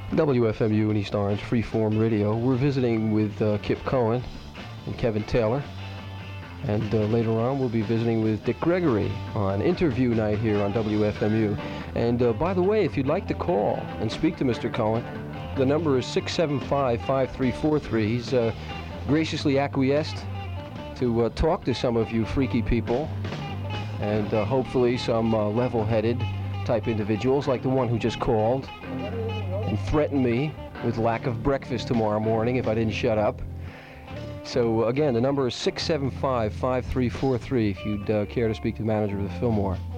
WFMU in East Orange, Freeform Radio. We're visiting with Kip Cohen and Kevin Taylor. And later on, we'll be visiting with Dick Gregory on interview night here on WFMU. And by the way, if you'd like to call and speak to Mr. Cohen, the number is 675-5343. He's graciously acquiesced to talk to some of you freaky people and hopefully some level-headed type individuals like the one who just called and threatened me with lack of breakfast tomorrow morning if I didn't shut up. So again, the number is 675-5343 if you'd care to speak to the manager of the Fillmore.